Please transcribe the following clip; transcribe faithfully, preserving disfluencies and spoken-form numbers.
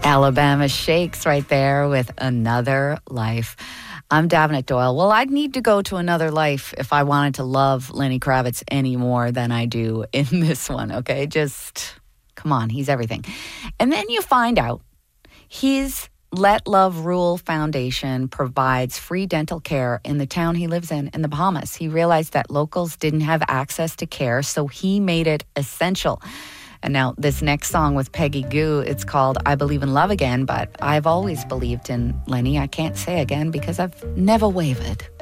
Alabama Shakes right there with Another Life. I'm Davenant Doyle. Well, I'd need to go to another life if I wanted to love Lenny Kravitz any more than I do in this one, okay? Just, come on, he's everything. And then you find out his Let Love Rule Foundation provides free dental care in the town he lives in, in the Bahamas. He realized that locals didn't have access to care, so he made it essential. And now this next song with Peggy Gou, it's called I Believe in Love Again, but I've always believed in Lenny. I can't say again because I've never wavered.